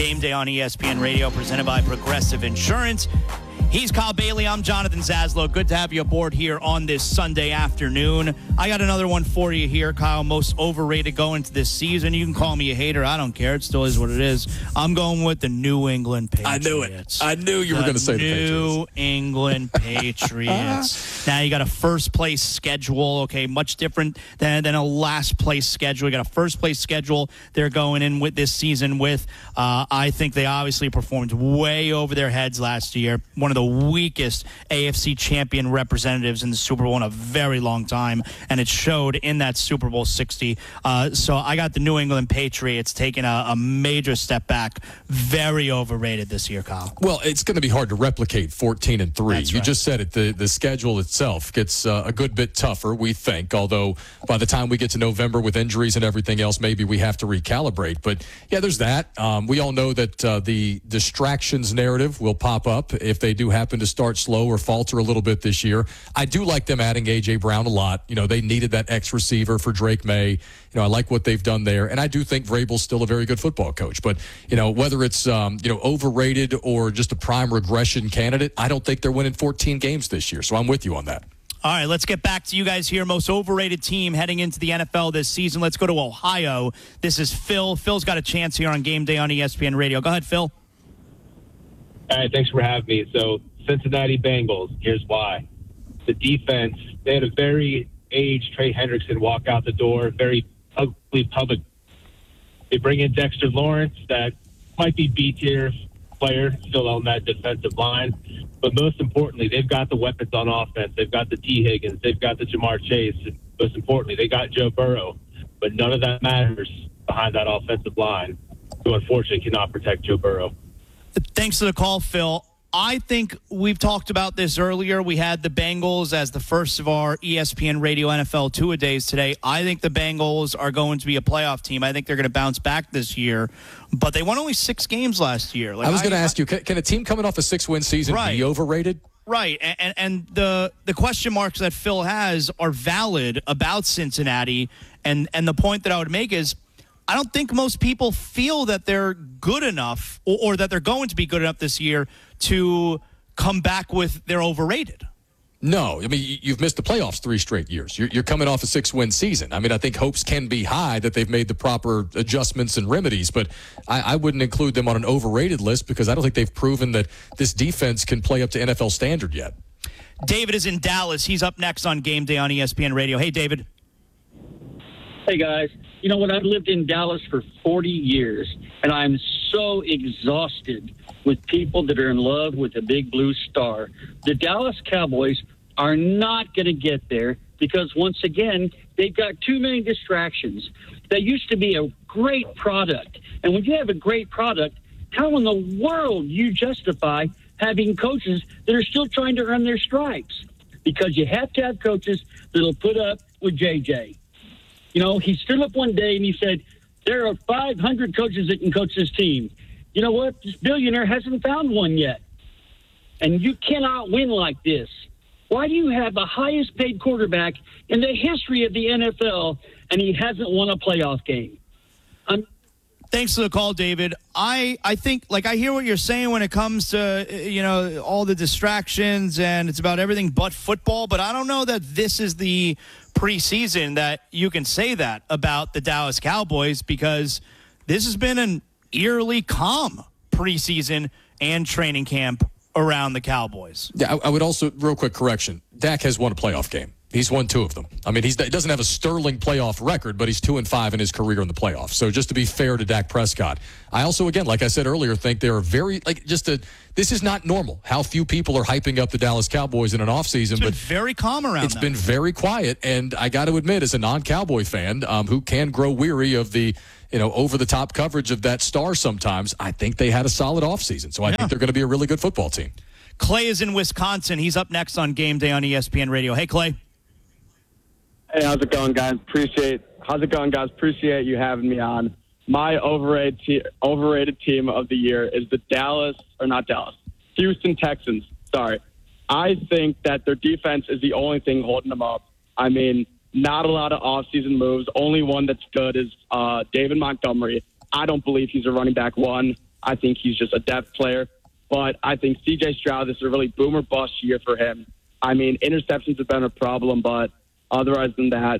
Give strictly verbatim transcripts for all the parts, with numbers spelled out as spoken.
Game Day on E S P N Radio, presented by Progressive Insurance. He's Kyle Bailey. I'm Jonathan Zaslow. Good to have you aboard here on this Sunday afternoon. I got another one for you here, Kyle. Most overrated going into this season. You can call me a hater. I don't care. It still is what it is. I'm going with the New England Patriots. I knew it. I knew you the were going to say the Patriots. New England Patriots. Now you got a first-place schedule, okay, much different than, than a last-place schedule. You got a first-place schedule they're going in with this season with. Uh, I think they obviously performed way over their heads last year. One of the weakest A F C champion representatives in the Super Bowl in a very long time, and it showed in that Super Bowl sixty. Uh, so I got the New England Patriots taking a, a major step back. Very overrated this year, Kyle. Well, it's going to be hard to replicate fourteen and three. That's you right. just said it. The the schedule itself gets uh, a good bit tougher, we think, although by the time we get to November with injuries and everything else, maybe we have to recalibrate. But, yeah, there's that. Um, we all know that uh, the distractions narrative will pop up if they do happen to start slow or falter a little bit this year. I do like them adding A J. Brown a lot. You know, they needed that X receiver for Drake May. You know, I like what they've done there. And I do think Vrabel's still a very good football coach. But, you know, whether it's, um, you know, overrated or just a prime regression candidate, I don't think they're winning fourteen games this year. So I'm with you on that. All right, let's get back to you guys here. Most overrated team heading into the N F L this season. Let's go to Ohio. This is Phil. Phil's got a chance here on Game Day on E S P N Radio. Go ahead, Phil. All right, thanks for having me. So, Cincinnati Bengals, here's why. The defense, they had a very aged Trey Hendrickson walk out the door, very ugly public. They bring in Dexter Lawrence, that might be B-tier player still on that defensive line. But most importantly, they've got the weapons on offense. They've got the T. Higgins. They've got the Jamar Chase. Most importantly, they got Joe Burrow. But none of that matters behind that offensive line, who unfortunately cannot protect Joe Burrow. Thanks for the call, Phil. I think we've talked about this earlier. We had the Bengals as the first of our E S P N Radio N F L two-a-days today. I think the Bengals are going to be a playoff team. I think they're going to bounce back this year. But they won only six games last year. Like, I was going to ask you, can, can a team coming off a six-win season right. be overrated? Right, and, and the the question marks that Phil has are valid about Cincinnati. And, and the point that I would make is, I don't think most people feel that they're good enough or, or that they're going to be good enough this year to come back with they're overrated. No. I mean, you've missed the playoffs three straight years. You're, you're coming off a six-win season. I mean, I think hopes can be high that they've made the proper adjustments and remedies, but I, I wouldn't include them on an overrated list because I don't think they've proven that this defense can play up to N F L standard yet. David is in Dallas. He's up next on Game Day on E S P N Radio. Hey, David. Hey, guys. You know what? I've lived in Dallas for forty years, and I'm so exhausted with people that are in love with the big blue star. The Dallas Cowboys are not going to get there because, once again, they've got too many distractions. That used to be a great product. And when you have a great product, how in the world do you justify having coaches that are still trying to earn their stripes? Because you have to have coaches that will put up with J J. You know, he stood up one day and he said, there are five hundred coaches that can coach this team. You know what? This billionaire hasn't found one yet. And you cannot win like this. Why do you have the highest paid quarterback in the history of the N F L and he hasn't won a playoff game? I'm Thanks for the call, David. I, I think, like, I hear what you're saying when it comes to, you know, all the distractions and it's about everything but football, but I don't know that this is the preseason that you can say that about the Dallas Cowboys because this has been an eerily calm preseason and training camp around the Cowboys. Yeah, I, I would also, real quick correction, Dak has won a playoff game. He's won two of them. I mean, he's, he doesn't have a sterling playoff record, but he's two and five in his career in the playoffs. So just to be fair to Dak Prescott, I also, again, like I said earlier, think they are very, like, just a, this is not normal. How few people are hyping up the Dallas Cowboys in an offseason. It's been but very calm around It's them. been very quiet, and I got to admit, as a non-Cowboy fan um, who can grow weary of the, you know, over-the-top coverage of that star sometimes, I think they had a solid offseason. So I yeah. think they're going to be a really good football team. Clay is in Wisconsin. He's up next on Game Day on E S P N Radio. Hey, Clay. Hey, how's it going, guys? Appreciate how's it going, guys? Appreciate you having me on. My overrated te- overrated team of the year is the Dallas, or not Dallas, Houston Texans. Sorry, I think that their defense is the only thing holding them up. I mean, not a lot of offseason moves. Only one that's good is uh, David Montgomery. I don't believe he's a running back one. I think he's just a depth player. But I think C J Stroud, this is a really boom or bust year for him. I mean, interceptions have been a problem, but otherwise than that,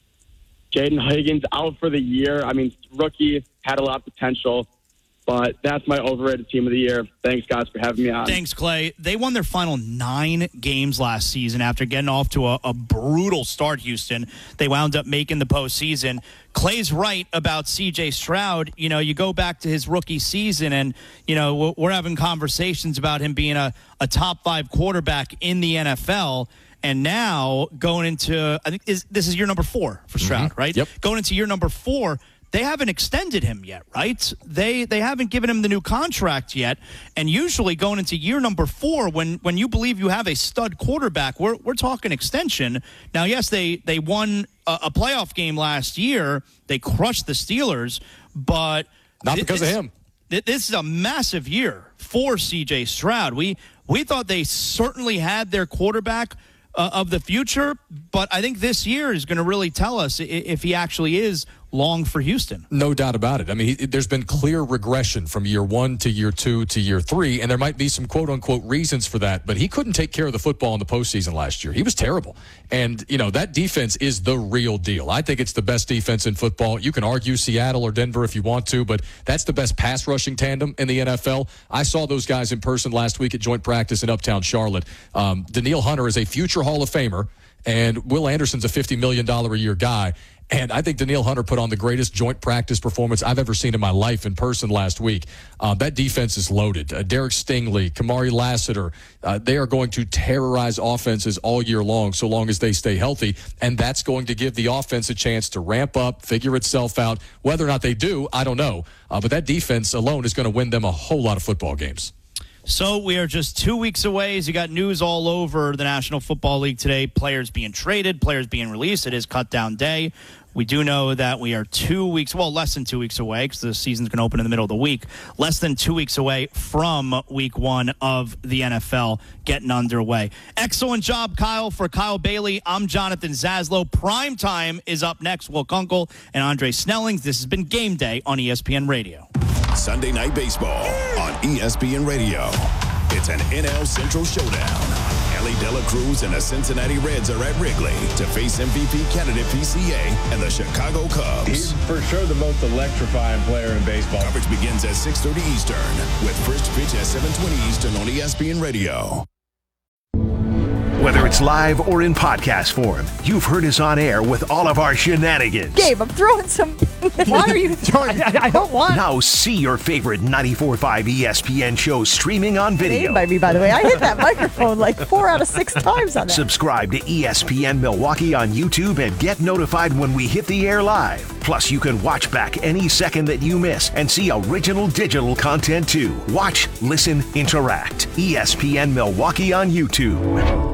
Jaden Higgins out for the year. I mean, rookie, had a lot of potential. But that's my overrated team of the year. Thanks, guys, for having me on. Thanks, Clay. They won their final nine games last season after getting off to a, a brutal start, Houston. They wound up making the postseason. Clay's right about C J Stroud. You know, you go back to his rookie season, and, you know, we're having conversations about him being a, a top five quarterback in the N F L. And now going into, I think is, this is year number four for Stroud, Mm-hmm. right? Yep. Going into year number four. They haven't extended him yet, right? They they haven't given him the new contract yet. And usually going into year number four, when when you believe you have a stud quarterback, we're we're talking extension. Now, yes, they they won a, a playoff game last year. They crushed the Steelers, but Not because this, of him. This is a massive year for C J Stroud. We we thought they certainly had their quarterback uh, of the future, but I think this year is going to really tell us if he actually is long for Houston. No doubt about it. I mean, he, there's been clear regression from year one to year two to year three, and there might be some quote-unquote reasons for that, but he couldn't take care of the football in the postseason last year. He was terrible. And, you know, that defense is the real deal. I think it's the best defense in football. You can argue Seattle or Denver if you want to, but that's the best pass-rushing tandem in the N F L. I saw those guys in person last week at joint practice in Uptown Charlotte. Um, Danielle Hunter is a future Hall of Famer, and Will Anderson's a fifty million dollars a year guy. And I think Danielle Hunter put on the greatest joint practice performance I've ever seen in my life in person last week. Uh, that defense is loaded. Uh, Derek Stingley, Kamari Lassiter, uh, they are going to terrorize offenses all year long so long as they stay healthy. And that's going to give the offense a chance to ramp up, figure itself out. Whether or not they do, I don't know. Uh, but that defense alone is going to win them a whole lot of football games. So we are just two weeks away. As you got news all over the National Football League today, players being traded, players being released. It is cut down day. We do know that we are two weeks, well, less than two weeks away because the season's going to open in the middle of the week. Less than two weeks away from week one of the N F L getting underway. Excellent job, Kyle. For Kyle Bailey, I'm Jonathan Zaslow. Prime time is up next. Will Kunkel and Andre Snellings. This has been Game Day on E S P N Radio. Sunday Night Baseball on E S P N Radio. It's an N L Central showdown. Ellie De La Cruz and the Cincinnati Reds are at Wrigley to face M V P candidate P C A and the Chicago Cubs. He's for sure the most electrifying player in baseball. Coverage begins at six thirty Eastern with first pitch at seven twenty Eastern on E S P N Radio. Whether it's live or in podcast form, you've heard us on air with all of our shenanigans. Gabe, I'm throwing some. Why are you throwing? I, I don't want. Now see your favorite ninety-four point five E S P N shows streaming on video. By me, by the way, I hit that microphone like four out of six times on that. Subscribe to E S P N Milwaukee on YouTube and get notified when we hit the air live. Plus, you can watch back any second that you miss and see original digital content too. Watch, listen, interact. E S P N Milwaukee on YouTube.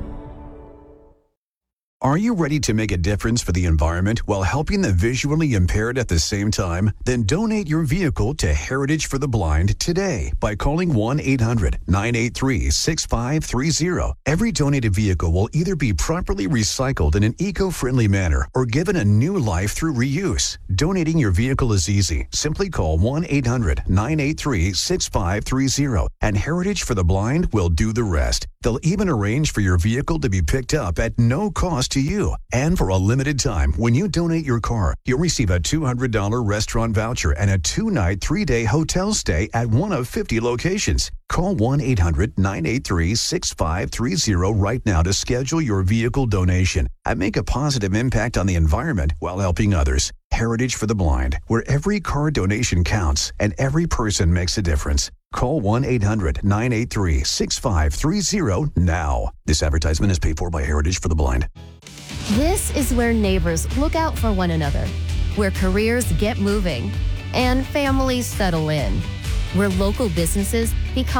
Are you ready to make a difference for the environment while helping the visually impaired at the same time? Then donate your vehicle to Heritage for the Blind today by calling one eight hundred nine eight three six five three zero. Every donated vehicle will either be properly recycled in an eco-friendly manner or given a new life through reuse. Donating your vehicle is easy. Simply call one eight hundred nine eight three six five three zero and Heritage for the Blind will do the rest. They'll even arrange for your vehicle to be picked up at no cost to you. And for a limited time, when you donate your car, you'll receive a two hundred dollars restaurant voucher and a two-night, three-day hotel stay at one of fifty locations. Call one eight hundred nine eight three six five three zero right now to schedule your vehicle donation and make a positive impact on the environment while helping others. Heritage for the Blind, where every car donation counts and every person makes a difference. Call one eight hundred nine eight three six five three zero now. This advertisement is paid for by Heritage for the Blind. This is where neighbors look out for one another, where careers get moving, and families settle in, where local businesses become